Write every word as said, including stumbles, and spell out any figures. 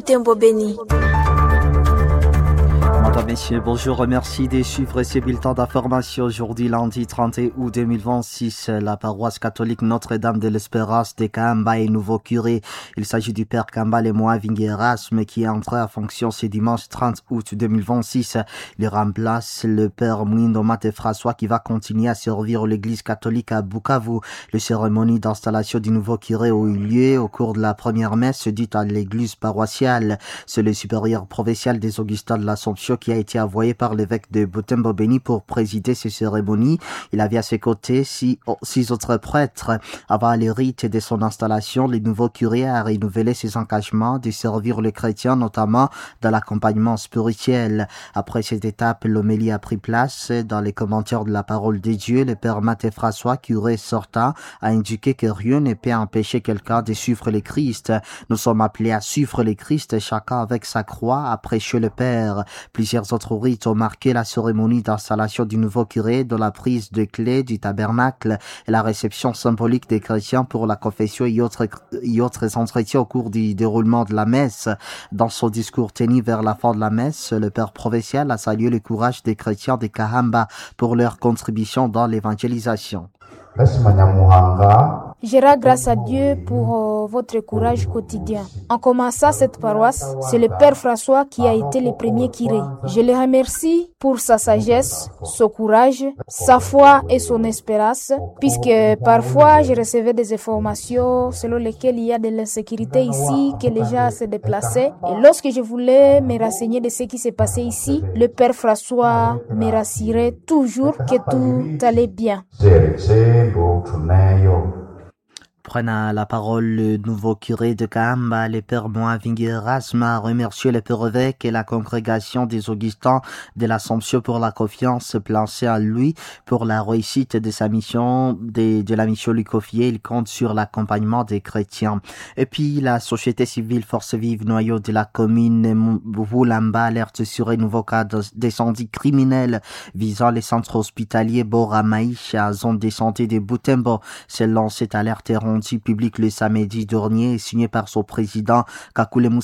Butembo Beni. Madame, Messieurs, bonjour. Merci de suivre ces bulletins d'information. Aujourd'hui, lundi trente août deux mille vingt-six, la paroisse catholique Notre-Dame de l'Espérance de Kahamba est nouveau curé. Il s'agit du père Kamba Lemoa Vingerasme qui est entré en fonction ce dimanche trente août deux mille vingt-six. Il remplace le père Mwindo Mate François qui va continuer à servir l'église catholique à Bukavu. La cérémonie d'installation du nouveau curé a eu lieu au cours de la première messe dite à l'église paroissiale. C'est le supérieur provincial des Augustins de l'Assomption qui a été envoyé par l'évêque de Butembo Beni pour présider ces cérémonies. Il avait à ses côtés six, six autres prêtres. Avant le rite de son installation, le nouveau curé a renouvelé ses engagements de servir les chrétiens, notamment dans l'accompagnement spirituel. Après cette étape, l'homélie a pris place. Dans les commentaires de la parole de Dieu, le père Matthieu François, curé sortant, a indiqué que rien ne peut empêcher quelqu'un de suivre le Christ. Nous sommes appelés à suivre le Christ, chacun avec sa croix, à prêcher le Père. Plusieurs autres rites ont marqué la cérémonie d'installation du nouveau curé, de la prise de clés du tabernacle et la réception symbolique des chrétiens pour la confession et autres, et autres entretiens au cours du déroulement de la messe. Dans son discours tenu vers la fin de la messe, le père provincial a salué le courage des chrétiens de Kahamba pour leur contribution dans l'évangélisation. Je rends grâce à Dieu pour euh, votre courage quotidien. En commençant cette paroisse, c'est le Père François qui a été le premier curé. Je le remercie pour sa sagesse, son courage, sa foi et son espérance, puisque parfois je recevais des informations selon lesquelles il y a de l'insécurité ici, que les gens se déplaçaient. Et lorsque je voulais me renseigner de ce qui s'est passé ici, le Père François me rassurait toujours que tout allait bien. Prenant la parole, le nouveau curé de Kahamba, le père Moa Vingerasme, a remercié le père évêque et la congrégation des Augustins de l'Assomption pour la confiance placée en lui pour la réussite de sa mission, de, de la mission lui confiée. Il compte sur l'accompagnement des chrétiens. Et puis, la société civile Force Vive Noyau de la commune Woulamba alerte sur un nouveau cas d'incendie criminel visant les centres hospitaliers Bora-Maïcha, zone de santé de Butembo. Selon cette alerte rendu public le samedi dernier et signé par son président Kakule